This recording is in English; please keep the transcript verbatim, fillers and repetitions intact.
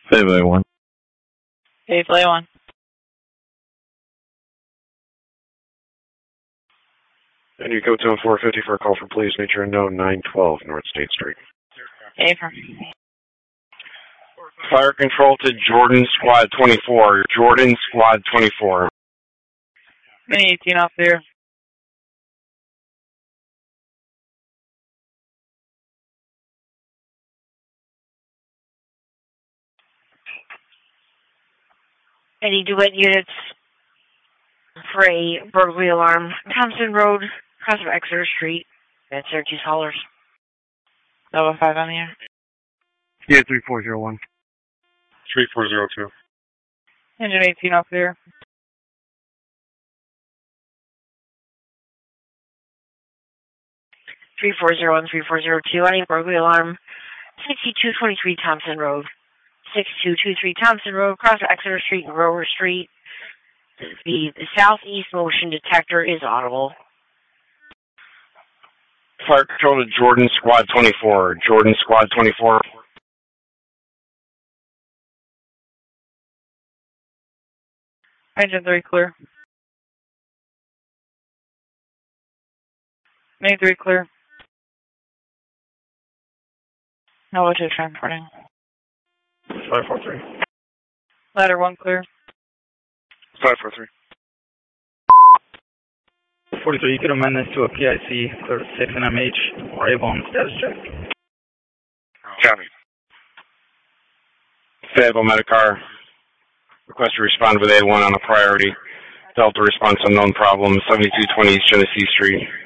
Fayetteville one. Fayetteville one. And you go to four fifty for a call for police, major unknown, nine twelve North State Street. April. Fire control to Jordan Squad twenty-four. Jordan Squad twenty-four. Mini eighteen off there. Any duet units for a burglary alarm. Thompson Road, across of Exeter Street, at Syracuse Haulers. Double five on the air. Yeah, three four zero one. three four zero two. Engine eighteen off there. three four zero one, three four zero two. Any burglary alarm. sixty-two twenty-three Thompson Road. sixty-two twenty-three Thompson Road, across Exeter Street and Grover Street. The, the southeast motion detector is audible. Fire control to Jordan Squad twenty-four. Jordan Squad twenty-four. Engine three clear. Main three clear. No two transporting. five four three. Ladder one clear. five four three. forty-three, you can amend this to a P I C thirty-six and M H or Avon status check. Copy. Fayetteville Medicar. Request to respond with A one on a priority. Delta response unknown problem, seventy-two twenty East Genesee Street.